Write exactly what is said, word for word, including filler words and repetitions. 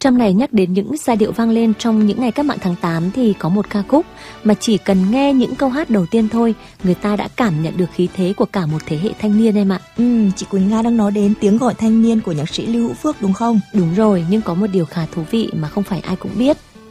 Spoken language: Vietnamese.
Trâm này nhắc đến những giai điệu vang lên trong những ngày cách mạng tháng tám thì có một ca khúc mà chỉ cần nghe những câu hát đầu tiên thôi, người ta đã cảm nhận được khí thế của cả một thế hệ thanh niên em ạ. Ừ, chị Quỳnh Nga đang nói đến Tiếng Gọi Thanh Niên của nhạc sĩ Lưu Hữu Phước đúng không? Đúng rồi, nhưng có một điều khá thú vị mà không phải ai cũng biết.